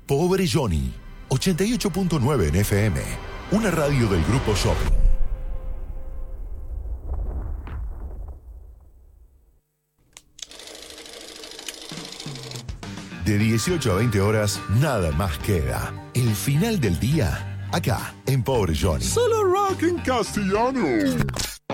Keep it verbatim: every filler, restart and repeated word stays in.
Pobre Johnny, ochenta y ocho punto nueve en F M, una radio del Grupo Shopping. De dieciocho a veinte horas, nada más queda. El final del día, acá, en Pobre Johnny. Solo rock en castellano.